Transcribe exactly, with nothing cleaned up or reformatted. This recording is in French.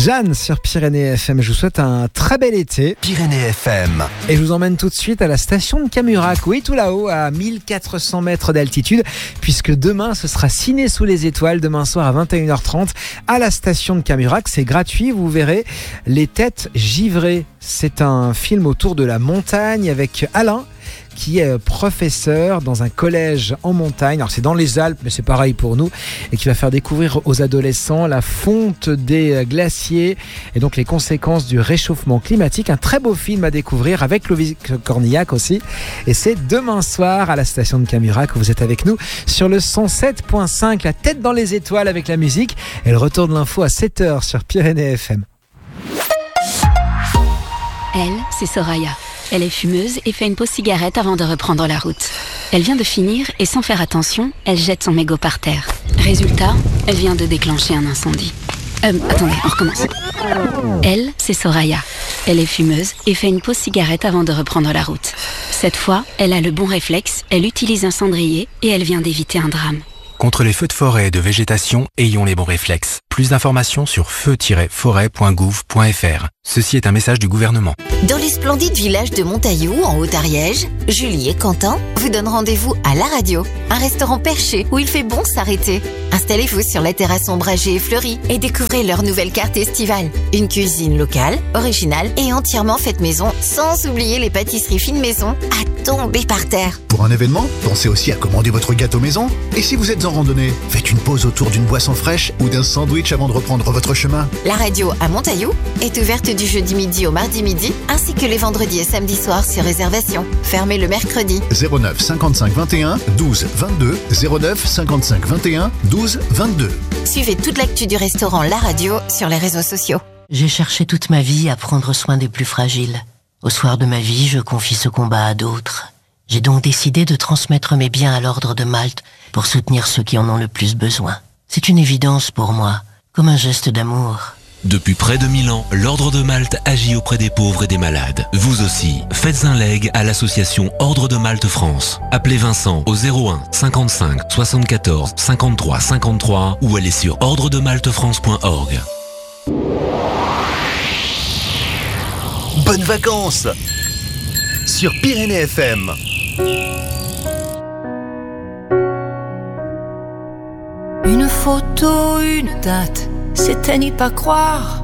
Jeanne sur Pyrénées F M, je vous souhaite un très bel été. Pyrénées F M. Et je vous emmène tout de suite à la station de Camurac, oui, tout là-haut, à mille quatre cents mètres d'altitude, puisque demain, ce sera Ciné sous les étoiles, demain soir à vingt et une heures trente, à la station de Camurac. C'est gratuit, vous verrez Les Têtes Givrées. C'est un film autour de la montagne avec Alain, qui est professeur dans un collège en montagne. Alors c'est dans les Alpes, mais c'est pareil pour nous, et qui va faire découvrir aux adolescents la fonte des glaciers et donc les conséquences du réchauffement climatique. Un très beau film à découvrir avec Loïc Cornillac aussi. Et c'est demain soir à la station de Camurac. Vous êtes avec nous sur le cent sept virgule cinq, la tête dans les étoiles avec la musique. Et le retour de l'info à sept heures sur Pyrénées F M. Elle, c'est Soraya. Elle est fumeuse et fait une pause cigarette avant de reprendre la route. Elle vient de finir et sans faire attention, elle jette son mégot par terre. Résultat, elle vient de déclencher un incendie. Euh, attendez, on recommence. Elle, c'est Soraya. Elle est fumeuse et fait une pause cigarette avant de reprendre la route. Cette fois, elle a le bon réflexe, elle utilise un cendrier et elle vient d'éviter un drame. Contre les feux de forêt et de végétation, ayons les bons réflexes. Plus d'informations sur feu tiret forêt point gouv point f r. Ceci est un message du gouvernement. Dans les splendides villages de Montaillou, en Haute-Ariège, Julie et Quentin vous donnent rendez-vous à La Radio, un restaurant perché où il fait bon s'arrêter. Installez-vous sur la terrasse ombragée et fleurie et découvrez leur nouvelle carte estivale. Une cuisine locale, originale et entièrement faite maison, sans oublier les pâtisseries fines maison à tomber par terre. Pour un événement, pensez aussi à commander votre gâteau maison. Et si vous êtes en randonnée, faites une pause autour d'une boisson fraîche ou d'un sandwich avant de reprendre votre chemin. La Radio à Montaillou est ouverte du jeudi midi au mardi midi, ainsi que les vendredis et samedis soirs sur réservation. Fermée le mercredi. zéro neuf cinquante-cinq vingt et un douze vingt-deux, zéro neuf cinquante-cinq vingt et un douze vingt-deux. Suivez toute l'actu du restaurant La Radio sur les réseaux sociaux. J'ai cherché toute ma vie à prendre soin des plus fragiles. Au soir de ma vie, je confie ce combat à d'autres. J'ai donc décidé de transmettre mes biens à l'Ordre de Malte pour soutenir ceux qui en ont le plus besoin. C'est une évidence pour moi, comme un geste d'amour. Depuis près de mille ans, l'Ordre de Malte agit auprès des pauvres et des malades. Vous aussi, faites un leg à l'association Ordre de Malte France. Appelez Vincent au zéro un cinquante-cinq soixante-quatorze cinquante-trois cinquante-trois ou allez sur ordre de malte france point org. Bonnes vacances sur Pyrénées F M. Une photo, une date, c'était n'y pas croire.